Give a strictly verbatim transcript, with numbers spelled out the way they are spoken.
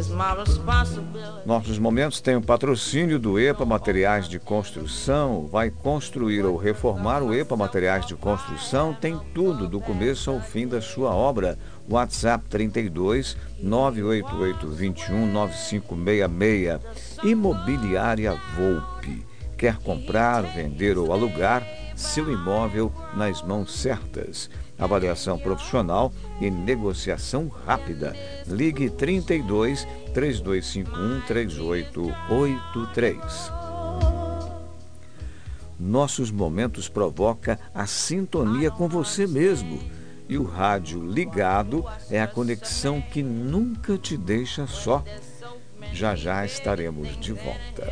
Nossos momentos têm o patrocínio do EPA Materiais de Construção. Vai construir ou reformar, o EPA Materiais de Construção tem tudo, do começo ao fim da sua obra. WhatsApp trinta e dois, nove oito oito, vinte e um, nove cinco seis seis. Imobiliária Volpe. Quer comprar, vender ou alugar seu imóvel nas mãos certas? Avaliação profissional e negociação rápida. Ligue trinta e dois, três dois cinco um, três oito oito três. Nossos momentos provoca a sintonia com você mesmo. E o rádio ligado é a conexão que nunca te deixa só. Já já estaremos de volta.